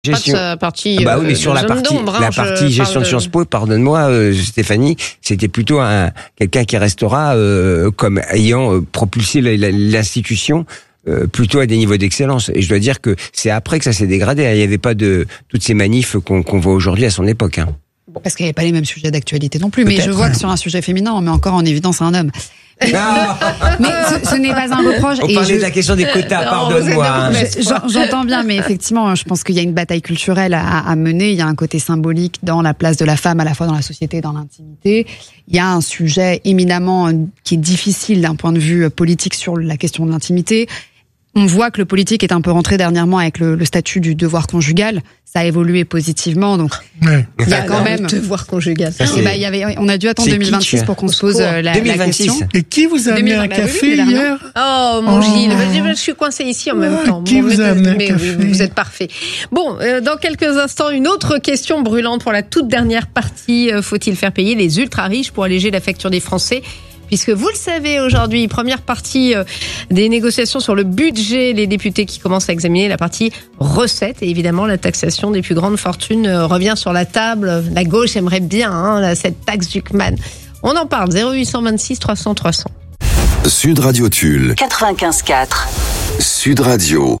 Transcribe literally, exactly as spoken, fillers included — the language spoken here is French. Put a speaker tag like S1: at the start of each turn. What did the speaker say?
S1: Gestion.
S2: Pas de sa partie.
S1: Ah bah oui, mais
S2: euh,
S1: sur la
S2: zone
S1: partie,
S2: d'ombre, hein,
S1: la
S2: je
S1: partie gestion
S2: parle
S1: de Sciences Po, pardonne-moi, euh, Stéphanie, c'était plutôt un quelqu'un qui restera euh, comme ayant euh, propulsé la- la- l'institution euh, plutôt à des niveaux d'excellence. Et je dois dire que c'est après que ça s'est dégradé. Il n'y avait pas de toutes ces manifs qu'on qu'on voit aujourd'hui à son époque. Hein.
S3: Parce qu'il n'y avait pas les mêmes sujets d'actualité non plus. Mais
S1: Peut-être,
S3: je vois
S1: ouais.
S3: que sur un sujet féminin, on met encore en évidence un homme.
S1: Ah
S3: Mais ce, ce n'est pas un reproche.
S1: On
S3: et
S1: parlait
S3: je-
S1: de la question des quotas,
S2: Non,
S1: pardonne-moi.
S2: vous
S1: hein.
S2: êtes-
S3: Je- j'en- J'entends bien, mais effectivement, je pense qu'il y a une bataille culturelle à, à mener. Il y a un côté symbolique dans la place de la femme, à la fois dans la société et dans l'intimité. Il y a un sujet éminemment euh, qui est difficile d'un point de vue euh, politique sur la question de l'intimité. On voit que le politique est un peu rentré dernièrement avec le, le statut du devoir conjugal. Ça a évolué positivement, donc
S4: Ouais.
S3: il y a
S2: Ah
S3: quand
S2: non,
S3: même.
S2: le devoir conjugal.
S1: Ça,
S3: Eh
S1: c'est-
S3: ben, il y avait, on a dû attendre
S1: c'est
S3: deux mille vingt-six
S1: kitsch.
S3: pour qu'on
S2: Au
S3: se pose
S2: secours.
S3: euh, la,
S1: deux mille
S3: la
S1: vingt-six.
S3: question.
S4: Et qui vous a amené
S3: deux mille
S4: un
S3: vingt, bah oui,
S4: café
S3: oui, mais
S4: hier?
S2: Oh, mon
S4: Oh.
S2: Gilles, je, je suis coincée ici en même
S4: Ah,
S2: temps.
S4: qui vous
S2: mais,
S4: a amené un
S2: mais
S4: café
S2: oui, vous êtes parfait. Bon, euh, dans quelques instants, une autre question brûlante pour la toute dernière partie. Euh, faut-il faire payer les ultra riches pour alléger la facture des Français ? Puisque vous le savez aujourd'hui, première partie euh, des négociations sur le budget, les députés qui commencent à examiner la partie recettes. Et évidemment, la taxation des plus grandes fortunes euh, revient sur la table. La gauche aimerait bien hein, la- cette taxe Zuckman. On en parle, zéro huit cent vingt-six trois cents trois cents.
S5: Sud Radio Tulle.
S6: quatre-vingt-quinze virgule quatre.
S5: Sud Radio.